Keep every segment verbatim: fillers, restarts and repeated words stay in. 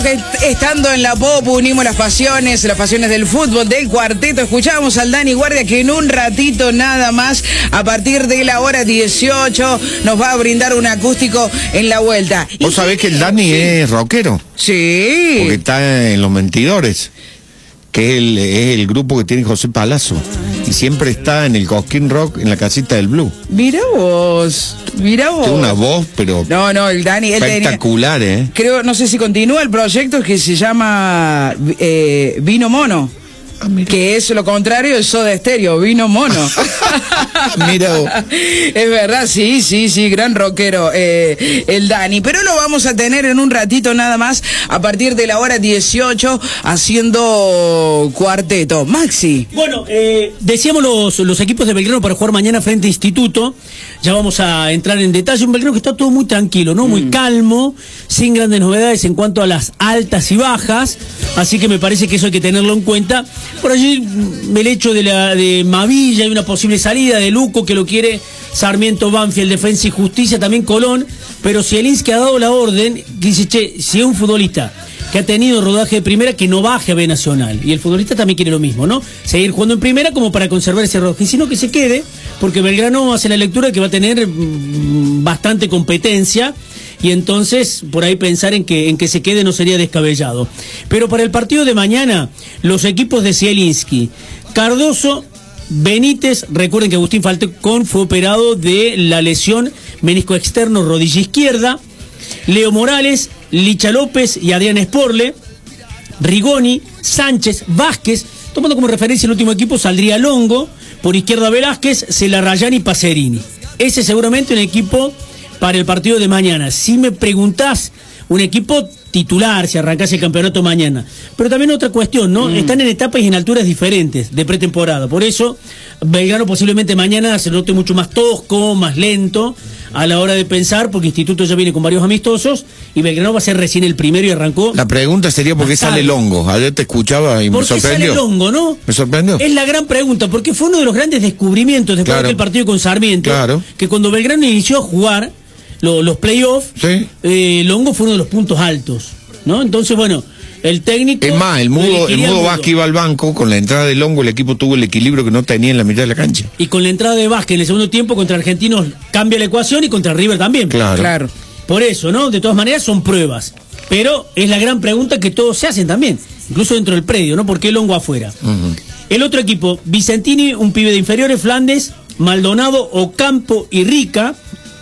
que estando en la pop unimos las pasiones, las pasiones del fútbol, del cuarteto. Escuchamos al Dani Guardia que en un ratito nada más, a partir de la hora dieciocho, nos va a brindar un acústico en la vuelta. ¿Vos sabés que el Dani sí. es rockero? Sí. Porque está en Los Mentidores, que es el, es el grupo que tiene José Palazzo. Y siempre está en el Cosquín Rock, en la casita del Blue. Mira vos, mira vos. Tiene una voz, pero no, no, el Dani, él espectacular, tenía, ¿eh? Creo, no sé si continúa el proyecto que se llama eh, Vino Mono. Ah, que es lo contrario del Soda Stereo, Vino Mono. Mira vos. Es verdad, sí, sí, sí, gran rockero eh, el Dani. Pero lo vamos a tener en un ratito nada más, a partir de la hora dieciocho, haciendo cuarteto. Maxi. Bueno, eh, decíamos los, los equipos de Belgrano para jugar mañana frente a Instituto. Ya vamos a entrar en detalle. Un Belgrano que está todo muy tranquilo, ¿no? Muy mm. calmo, sin grandes novedades en cuanto a las altas y bajas. Así que me parece que eso hay que tenerlo en cuenta. Por allí el hecho de la de Mavilla, hay una posible salida de Luco que lo quiere Sarmiento, Banfield, Defensa y Justicia, también Colón, pero Zielinski ha dado la orden, dice, che, si es un futbolista que ha tenido rodaje de primera, que no baje a B Nacional, y el futbolista también quiere lo mismo, ¿no? Seguir jugando en primera como para conservar ese rodaje, y si no que se quede, porque Belgrano hace la lectura de que va a tener mmm, bastante competencia, y entonces por ahí pensar en que en que se quede no sería descabellado. Pero para el partido de mañana, los equipos de Zielinski, Cardoso, Benítez, recuerden que Agustín Falcón fue operado de la lesión menisco externo rodilla izquierda, Leo Morales, Licha López y Adrián Sporle, Rigoni, Sánchez, Vázquez, tomando como referencia el último equipo saldría Longo, por izquierda Velázquez, Celarrayán y Pacerini. Ese es seguramente un equipo para el partido de mañana. Si me preguntás, un equipo titular, si arrancás el campeonato mañana. Pero también otra cuestión, ¿no? Mm. Están en etapas y en alturas diferentes de pretemporada. Por eso, Belgrano posiblemente mañana se note mucho más tosco, más lento a la hora de pensar, porque Instituto ya viene con varios amistosos y Belgrano va a ser recién el primero y arrancó. La pregunta sería por qué sale Longo. Ayer te escuchaba y me sorprendió. ¿Por qué sale Longo, no? Me sorprendió. Es la gran pregunta, porque fue uno de los grandes descubrimientos después claro. del partido con Sarmiento, claro. que cuando Belgrano inició a jugar Los, los playoffs, sí. eh, Longo fue uno de los puntos altos, ¿no? Entonces, bueno, el técnico... Es más, el mudo, el mudo Vázquez iba al banco, con la entrada de Longo el equipo tuvo el equilibrio que no tenía en la mitad de la cancha. Y con la entrada de Vázquez en el segundo tiempo contra Argentinos cambia la ecuación y contra River también. Claro. claro. Por eso, ¿no? De todas maneras son pruebas. Pero es la gran pregunta que todos se hacen también, incluso dentro del predio, ¿no? ¿Por qué Longo afuera? Uh-huh. El otro equipo, Vicentini, un pibe de inferiores, Flandes, Maldonado, Ocampo y Rica,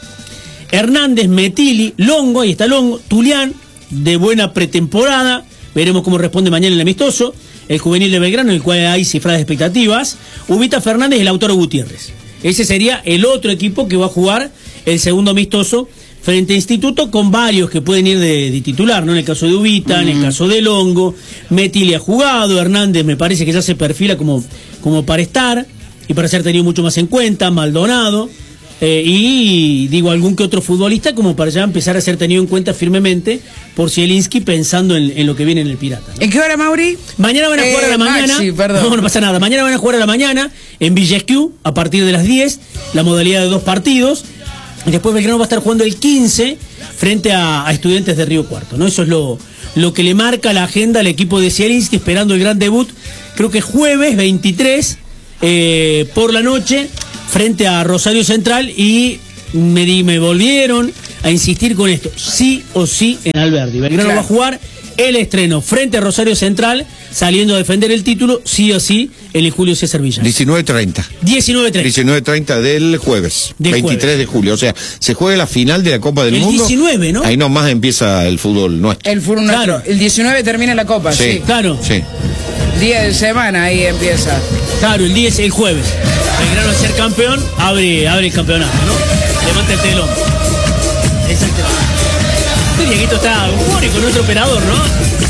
Hernández, Metili, Longo, ahí está Longo, Tulián, de buena pretemporada, veremos cómo responde mañana el amistoso, el juvenil de Belgrano, en el cual hay cifradas expectativas, Ubita Fernández y Lautaro Gutiérrez. Ese sería el otro equipo que va a jugar el segundo amistoso frente a Instituto, con varios que pueden ir de, de titular, ¿no? En el caso de Ubita, mm. en el caso de Longo, Metili ha jugado, Hernández me parece que ya se perfila como, como para estar, y para ser tenido mucho más en cuenta, Maldonado, Eh, y digo algún que otro futbolista como para ya empezar a ser tenido en cuenta firmemente por Zielinski pensando en, en lo que viene en el Pirata, ¿no? ¿En qué hora, Mauri? Mañana van a jugar eh, a la mañana. Maxi, perdón. No, no pasa nada. Mañana van a jugar a la mañana en Villescu a partir de las diez, la modalidad de dos partidos. Y después Belgrano va a estar jugando el quince frente a, a Estudiantes de Río Cuarto, ¿no? Eso es lo, lo que le marca la agenda al equipo de Zielinski, esperando el gran debut, creo que jueves veintitrés eh, por la noche, frente a Rosario Central, y me, di, me volvieron a insistir con esto, sí o sí en Alberdi. Belgrano claro. va a jugar el estreno frente a Rosario Central, saliendo a defender el título, sí o sí, el Julio César Villa. diecinueve treinta. diecinueve treinta. diecinueve treinta del jueves, del veintitrés jueves. De julio. O sea, se juega la final de la Copa del el Mundo. El diecinueve, ¿no? Ahí nomás empieza el fútbol nuestro. El fútbol claro. nuestro. El diecinueve termina la Copa, sí. Sí, claro. Sí. Día de semana, ahí empieza. Claro, el día es el jueves. Belgrano, al ser campeón, abre, abre el campeonato, ¿no? Levanta el telón. Exactamente. Este Dieguito está con nuestro operador, ¿no?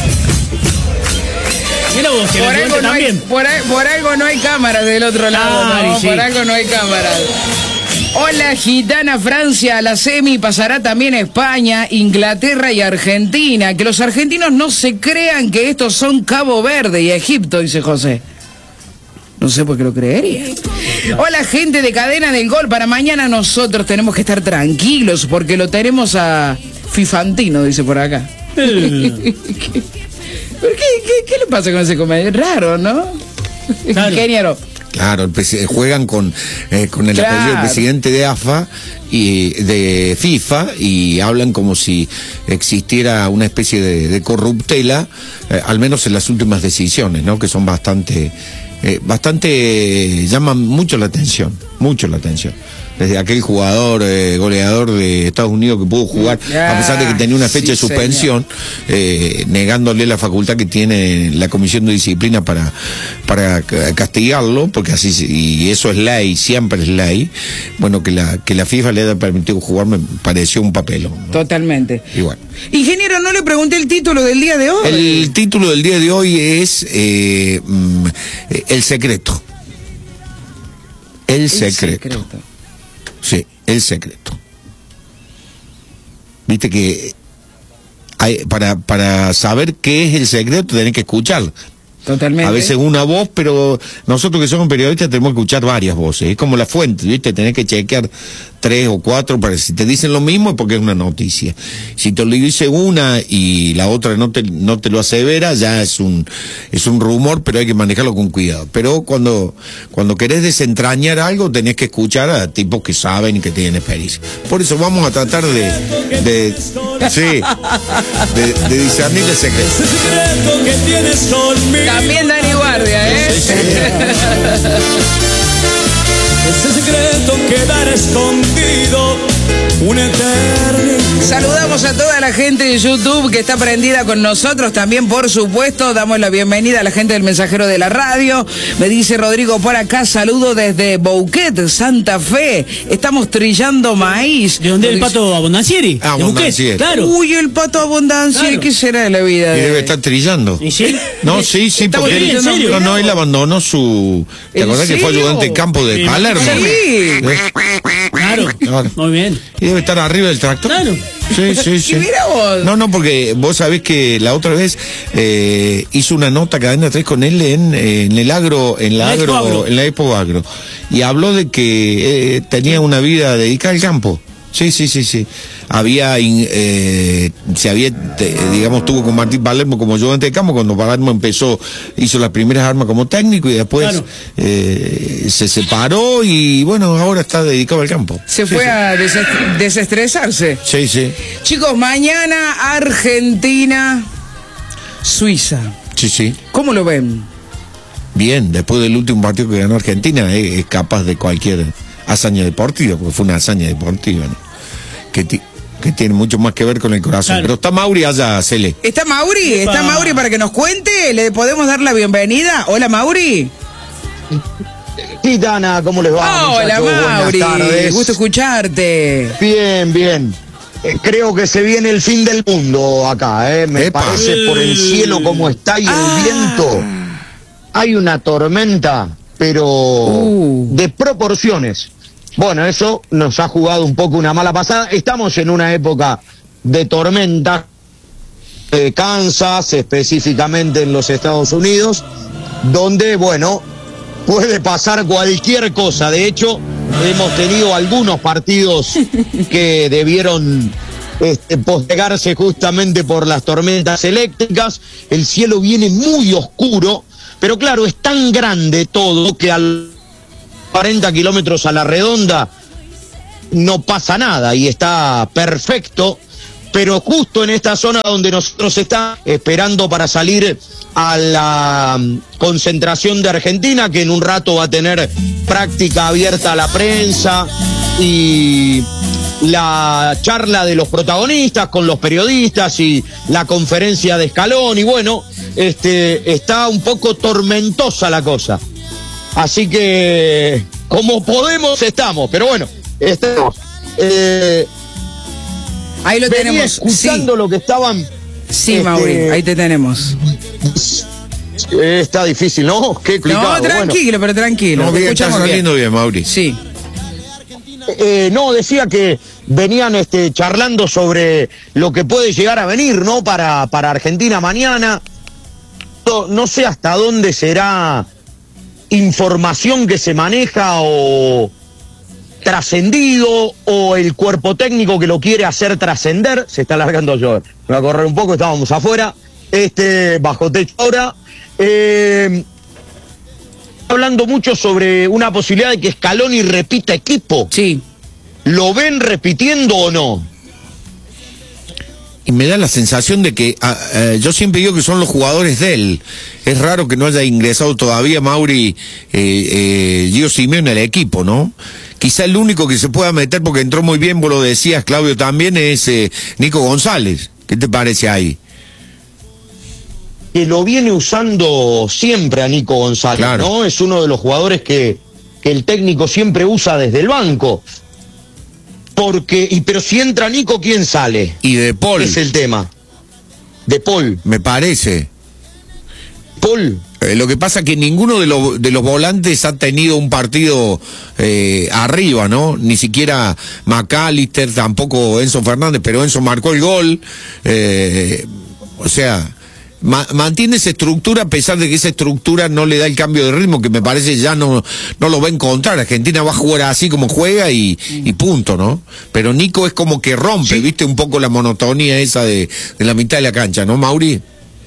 Mira vos, que por algo, no también. Hay, por, por algo no hay cámaras del otro lado, ah, ¿no? Sí. Por algo no hay cámaras. Hola, Gitana Francia, a la semi pasará también España, Inglaterra y Argentina. Que los argentinos no se crean que estos son Cabo Verde y Egipto, dice José. No sé por qué lo creería. Hola, gente de Cadena del Gol. Para mañana nosotros tenemos que estar tranquilos porque lo tenemos a Fifantino, dice por acá. ¿Qué, qué, qué, ¿Qué le pasa con ese comedia? Es raro, ¿no? Claro. Ingeniero. Claro, el juegan con, eh, con el claro. apellido del presidente de A F A y de FIFA y hablan como si existiera una especie de, de corruptela, eh, al menos en las últimas decisiones, ¿no? Que son bastante, eh, bastante, llaman mucho la atención, mucho la atención. Desde aquel jugador eh, goleador de Estados Unidos que pudo jugar, yeah, a pesar de que tenía una fecha sí, de suspensión, eh, negándole la facultad que tiene la Comisión de Disciplina para, para castigarlo, porque así, y eso es ley, siempre es ley. Bueno, que la, que la FIFA le haya permitido jugar me pareció un papelón, ¿no? Totalmente. Igual. Ingeniero, no le pregunté el título del día de hoy. El título del día de hoy es eh, mm, El Secreto. El, el secreto. secreto. Sí, El Secreto. Viste que hay, para, para saber qué es el secreto tenés que escuchar. Totalmente. A veces una voz, pero nosotros que somos periodistas tenemos que escuchar varias voces. Es como la fuente, ¿viste? Tenés que chequear tres o cuatro para si te dicen lo mismo es porque es una noticia. Si te lo dice una y la otra no te, no te lo asevera, ya es un, es un rumor, pero hay que manejarlo con cuidado. Pero cuando, cuando querés desentrañar algo, tenés que escuchar a tipos que saben y que tienen experiencia. Por eso vamos a tratar de, de, sí, de, de discernir el secreto. También Dani Guardia, ¿eh? Sí, sí. Ese secreto quedará escondido una eternidad. Saludamos a toda la gente de YouTube que está prendida con nosotros. También, por supuesto, damos la bienvenida a la gente del Mensajero de la Radio. Me dice Rodrigo por acá, saludo desde Bouquet, Santa Fe. Estamos trillando maíz. ¿De dónde el pato Abondancieri? Ah, Abondancieri. Claro. Uy, el pato Abondancieri, claro. ¿Qué será de la vida? Y debe estar trillando. ¿Y sí? No, sí, sí, ¿Está porque bien, él, en serio? no, no, él abandonó su... ¿Te acordás que fue ayudante de campo de Palermo? Sí. Claro. Claro, muy bien. Y debe estar arriba del tractor. Claro. Sí, sí, sí. Y mira vos. No, no, porque vos sabés que la otra vez eh, hizo una nota Cadena tres con él en, en el agro, en la, la agro, agro, en la Expo Agro. Y habló de que eh, tenía una vida dedicada al campo. Sí, sí, sí, sí. Había, eh, se había, te, digamos, tuvo con Martín Palermo como ayudante de campo, cuando Palermo empezó, hizo las primeras armas como técnico y después claro. eh, se separó y bueno, ahora está dedicado al campo. Se fue sí, a sí. desestresarse. Sí, sí. Chicos, mañana Argentina, Suiza. Sí, sí. ¿Cómo lo ven? Bien, después del último partido que ganó Argentina, eh, es capaz de cualquier hazaña deportiva, porque fue una hazaña deportiva, ¿no? Que, que tiene mucho más que ver con el corazón. Claro. Pero está Mauri allá, Cele. ¿Está Mauri? Epa. ¿Está Mauri para que nos cuente? ¿Le podemos dar la bienvenida? Hola, Mauri. Sí, Dana, ¿cómo les va? Hola, Mauri. Gusto escucharte. Bien, bien. Eh, creo que se viene el fin del mundo acá, ¿eh? Me Epa. parece por el cielo como está y ah. el viento. Hay una tormenta, pero uh. de proporciones. Bueno, eso nos ha jugado un poco una mala pasada. Estamos en una época de tormenta. De Kansas, específicamente en los Estados Unidos, donde, bueno, puede pasar cualquier cosa. De hecho, hemos tenido algunos partidos que debieron este, postergarse justamente por las tormentas eléctricas. El cielo viene muy oscuro, pero claro, es tan grande todo que al cuarenta kilómetros a la redonda no pasa nada y está perfecto, pero justo en esta zona donde nosotros estamos esperando para salir a la concentración de Argentina, que en un rato va a tener práctica abierta a la prensa y la charla de los protagonistas con los periodistas y la conferencia de Scaloni, y bueno, este, está un poco tormentosa la cosa. Así que, como podemos, estamos. Pero bueno, estamos. Eh, ahí lo tenemos. Escuchando sí. lo que estaban. Sí, este, Mauri, ahí te tenemos. Está difícil, ¿no? Qué complicado. No, tranquilo, bueno. pero tranquilo. No, bien, está saliendo bien, Mauri. Sí. Eh, no, decía que venían este, charlando sobre lo que puede llegar a venir, ¿no? Para, para Argentina mañana. No, no sé hasta dónde será información que se maneja o trascendido o el cuerpo técnico que lo quiere hacer trascender. Se está alargando a llover. Me voy a correr un poco, estábamos afuera, este, bajo techo ahora. Eh, hablando mucho sobre una posibilidad de que Scaloni repita equipo. Sí. ¿Lo ven repitiendo o no? Y me da la sensación de que, ah, eh, yo siempre digo que son los jugadores de él. Es raro que no haya ingresado todavía Mauri, eh, eh, Gio Simeone al equipo, ¿no? Quizá el único que se pueda meter, porque entró muy bien, vos lo decías, Claudio, también, es eh, Nico González. ¿Qué te parece ahí? Que lo viene usando siempre a Nico González, claro, ¿no? Es uno de los jugadores que, que el técnico siempre usa desde el banco. Porque, y pero si entra Nico, ¿quién sale? Y De Paul. Es el tema. De Paul. Me parece. Paul. Eh, lo que pasa es que ninguno de, los de los volantes ha tenido un partido eh, arriba, ¿no? Ni siquiera McAllister, tampoco Enzo Fernández, pero Enzo marcó el gol. Eh, o sea, ma mantiene esa estructura a pesar de que esa estructura no le da el cambio de ritmo, que me parece ya no, no lo va a encontrar. Argentina va a jugar así como juega y, y punto, ¿no? Pero Nico es como que rompe, sí, ¿viste? Un poco la monotonía esa de, de la mitad de la cancha, ¿no, Mauri?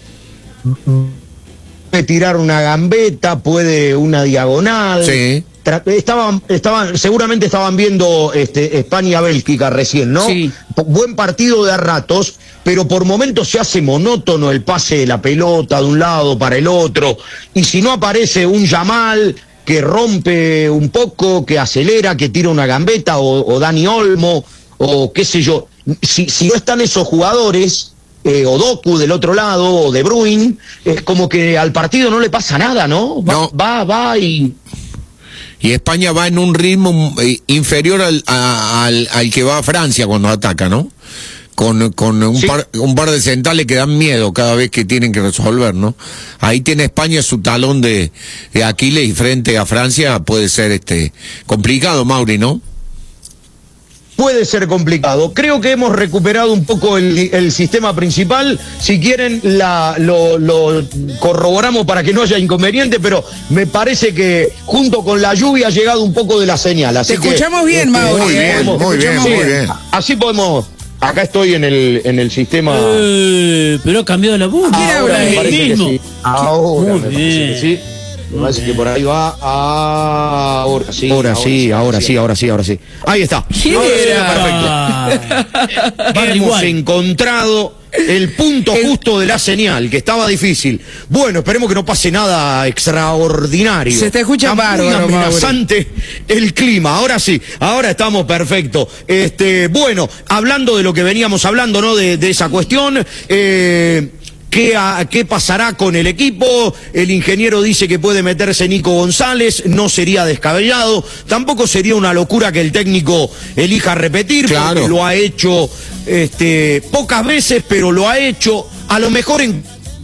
Puede tirar una gambeta, puede una diagonal. Sí. Estaban, estaban, seguramente estaban viendo este, España-Bélgica recién, ¿no? Sí. Buen partido de a ratos, pero por momentos se hace monótono el pase de la pelota de un lado para el otro. Y si no aparece un Yamal que rompe un poco, que acelera, que tira una gambeta, o, o Dani Olmo, o qué sé yo. Si, si no están esos jugadores, eh, o Doku del otro lado, o De Bruyne, es como que al partido no le pasa nada, ¿no? Va, no. va, va y... Y España va en un ritmo inferior al, a, al, al que va a Francia cuando ataca, ¿no? Con, con un, sí, par, un par de centrales que dan miedo cada vez que tienen que resolver, ¿no? Ahí tiene España su talón de, de Aquiles, y frente a Francia puede ser este complicado, Mauri, ¿no? Puede ser complicado. Creo que hemos recuperado un poco el, el sistema principal. Si quieren, la, lo, lo corroboramos para que no haya inconveniente, pero me parece que junto con la lluvia ha llegado un poco de la señal. Así Te escuchamos que, bien, Mauri. Muy bien, podemos, muy bien, muy bien. Así podemos... Acá estoy en el, en el sistema... Eh, pero ha cambiado la voz. ¿Quién habla? Me parece que sí. Ahora muy me bien. parece que sí. Me parece que por ahí va. Ahora sí. Ahora sí, ahora sí, ahora sí, ahora sí. Ahí está. ¿Quién era? Perfecto. Hemos encontrado el punto justo de la señal, que estaba difícil. Bueno, esperemos que no pase nada extraordinario. Se te escucha bárbaro, muy amenazante el clima. Ahora sí, ahora estamos perfectos. Este, bueno, hablando de lo que veníamos hablando, ¿no? De, de esa cuestión. Eh, ¿Qué, a, ¿Qué pasará con el equipo? El ingeniero dice que puede meterse Nico González, no sería descabellado, tampoco sería una locura que el técnico elija repetir, claro, porque lo ha hecho este, pocas veces, pero lo ha hecho a lo mejor en...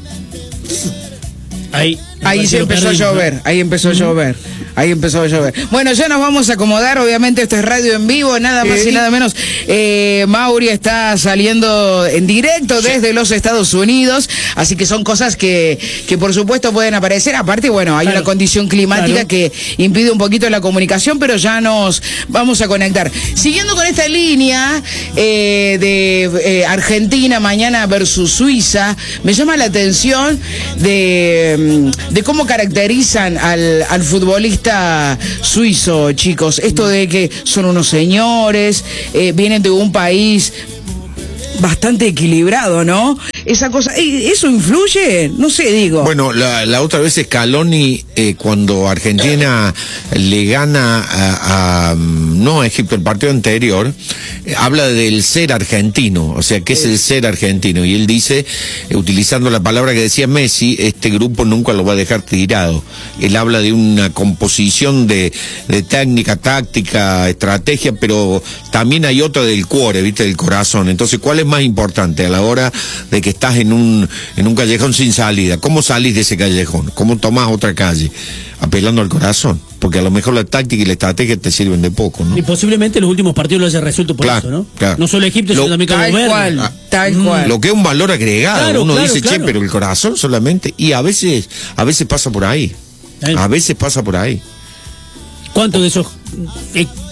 Ahí, ahí se empezó a llover, ahí empezó a llover. Ahí empezó a llover. Bueno, ya nos vamos a acomodar, obviamente esto es radio en vivo, nada más ¿Sí? y nada menos. Eh, Mauri está saliendo en directo desde sí. los Estados Unidos, así que son cosas que, que por supuesto pueden aparecer. Aparte, bueno, hay claro. una condición climática claro. que impide un poquito la comunicación, pero ya nos vamos a conectar. Siguiendo con esta línea eh, de eh, Argentina mañana versus Suiza, me llama la atención de, de cómo caracterizan al, al futbolista suizo, chicos. Esto de que son unos señores, eh, vienen de un país bastante equilibrado, ¿no? Esa cosa, ¿eso influye? No sé, digo. Bueno, la, la otra vez Scaloni, eh, cuando Argentina le gana a, a no a Egipto el partido anterior, eh, habla del ser argentino, o sea, ¿qué es el ser argentino? Y él dice, eh, utilizando la palabra que decía Messi, este grupo nunca lo va a dejar tirado. Él habla de una composición de, de técnica, táctica, estrategia, pero también hay otra del cuore, ¿viste? Del corazón. Entonces, ¿cuál es más importante a la hora de que estás en un en un callejón sin salida? ¿Cómo salís de ese callejón? ¿Cómo tomás otra calle? Apelando al corazón, porque a lo mejor la táctica y la estrategia te sirven de poco, ¿no? Y posiblemente los últimos partidos lo haya resuelto por claro, eso, ¿no? Claro. No solo Egipto, sino también Cabo Verde. Cual, ah, tal mm, cual. Lo que es un valor agregado. Claro, Uno claro, dice, claro. che, pero el corazón solamente. Y a veces, a veces pasa por ahí. A veces pasa por ahí. ¿Cuántos de esos eh,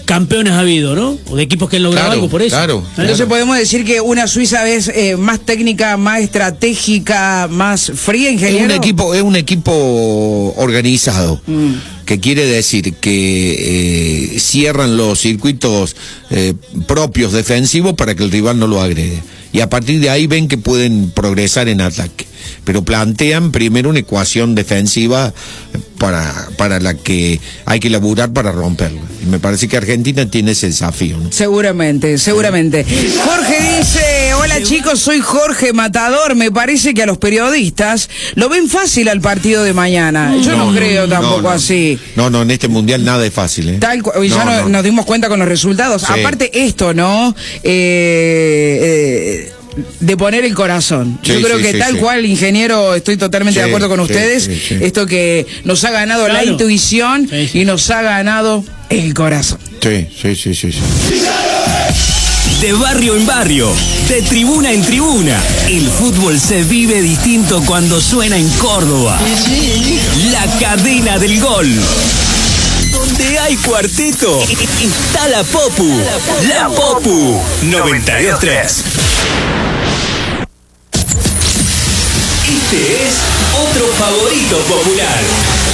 campeones ha habido, ¿no? O de equipos que han logrado Claro, algo por eso. claro. Entonces podemos decir que una Suiza es eh, más técnica, más estratégica, más fría, Es ingeniero. un equipo, es un equipo organizado. Mm. Que quiere decir que eh, cierran los circuitos eh, propios defensivos para que el rival no lo agrede. Y a partir de ahí ven que pueden progresar en ataque. Pero plantean primero una ecuación defensiva para, para la que hay que laburar para romperla. Y me parece que Argentina tiene ese desafío, ¿no? Seguramente, seguramente. Jorge dice, hola chicos, soy Jorge Matador. Me parece que a los periodistas lo ven fácil al partido de mañana. Yo no, no creo tampoco no, no. así. No, no, en este mundial nada es fácil, ¿eh? Tal cual, ya No, no, no. nos dimos cuenta con los resultados. Sí. Aparte esto, ¿no? Eh, eh, de poner el corazón. Sí, Yo creo sí, que sí, tal sí. cual, ingeniero, estoy totalmente Sí, de acuerdo con sí, ustedes. sí, sí. Esto que nos ha ganado la Claro. intuición Sí, sí. y nos ha ganado el corazón. Sí, sí, sí, sí, sí. De barrio en barrio, de tribuna en tribuna, el fútbol se vive distinto cuando suena en Córdoba. La cadena del gol. Donde hay cuarteto, está la Popu. La Popu noventa y dos tres. Este es otro favorito popular.